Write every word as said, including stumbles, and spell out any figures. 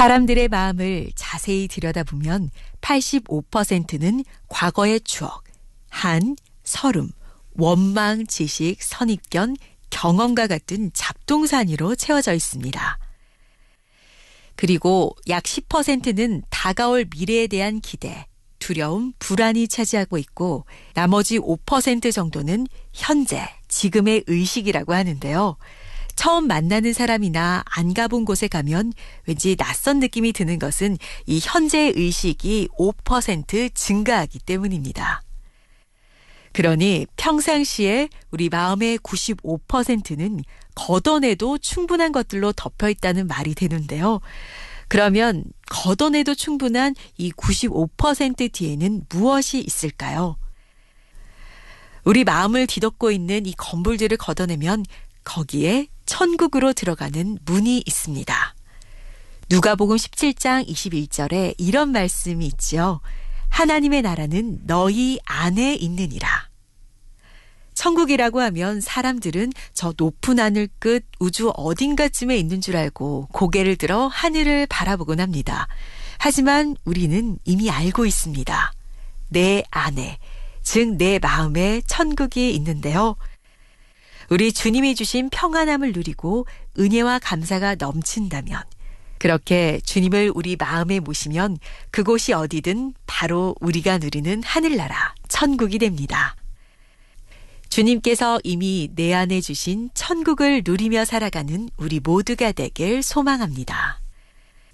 사람들의 마음을 자세히 들여다보면 팔십오 퍼센트는 과거의 추억, 한, 서름, 원망, 지식, 선입견, 경험과 같은 잡동사니로 채워져 있습니다. 그리고 약 십 퍼센트는 다가올 미래에 대한 기대, 두려움, 불안이 차지하고 있고 나머지 오 퍼센트 정도는 현재, 지금의 의식이라고 하는데요. 처음 만나는 사람이나 안 가본 곳에 가면 왠지 낯선 느낌이 드는 것은 이 현재의 의식이 오 퍼센트 증가하기 때문입니다. 그러니 평상시에 우리 마음의 구십오 퍼센트는 걷어내도 충분한 것들로 덮여 있다는 말이 되는데요. 그러면 걷어내도 충분한 이 구십오 퍼센트 뒤에는 무엇이 있을까요? 우리 마음을 뒤덮고 있는 이 건물들을 걷어내면 거기에 천국으로 들어가는 문이 있습니다. 누가복음 십칠 장 이십일 절에 이런 말씀이 있지요. 하나님의 나라는 너희 안에 있느니라. 천국이라고 하면 사람들은 저 높은 하늘 끝 우주 어딘가쯤에 있는 줄 알고 고개를 들어 하늘을 바라보곤 합니다. 하지만 우리는 이미 알고 있습니다. 내 안에, 즉 내 마음에 천국이 있는데요. 우리 주님이 주신 평안함을 누리고 은혜와 감사가 넘친다면, 그렇게 주님을 우리 마음에 모시면 그곳이 어디든 바로 우리가 누리는 하늘나라, 천국이 됩니다. 주님께서 이미 내 안에 주신 천국을 누리며 살아가는 우리 모두가 되길 소망합니다.